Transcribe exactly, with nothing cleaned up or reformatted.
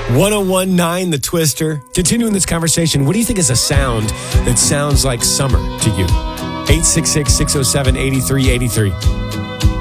ten nineteen The Twister. Continuing this conversation, what do you think is a sound that sounds like summer to you? eight six six, six oh seven, eight three eight three.